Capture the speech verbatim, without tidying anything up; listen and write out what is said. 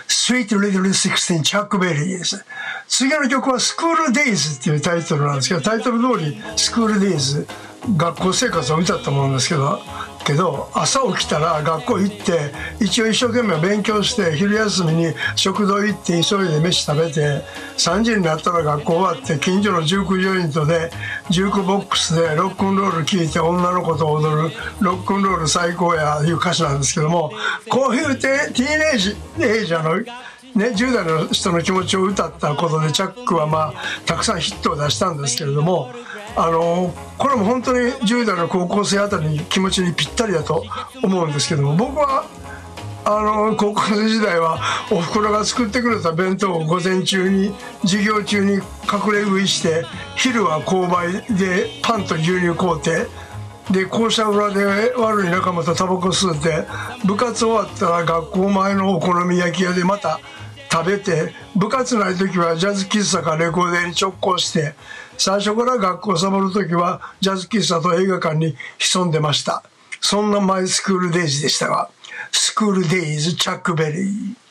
Sweet Little Sixteen チャックベリーです。次の曲はスクールデイズっていうタイトルなんですけど、タイトル通りスクールデイズ、学校生活を歌ったものですけどけど朝起きたら学校行って一応一生懸命勉強して昼休みに食堂行って急いで飯食べてさんじになったら学校終わって近所のジュークジョイントでジュークボックスでロックンロール聴いて女の子と踊るロックンロール最高やいう歌詞なんですけども、こういうティーンエイジエイジャーのね、じゅう代の人の気持ちを歌ったことでチャックはまあたくさんヒットを出したんですけれども、あのこれも本当にじゅう代の高校生あたりに気持ちにぴったりだと思うんですけども、僕はあの高校生時代はおふくろが作ってくれた弁当を午前中に授業中に隠れ食いして、昼は購買でパンと牛乳買うて、で校舎裏で悪い仲間とタバコ吸って、部活終わったら学校前のお好み焼き屋でまた食べて、部活ない時はジャズ喫茶かレコーデーに直行して、最初から学校サボる時はジャズ喫茶と映画館に潜んでました。そんなマイスクールデイズでしたが、スクールデイズチャックベリー。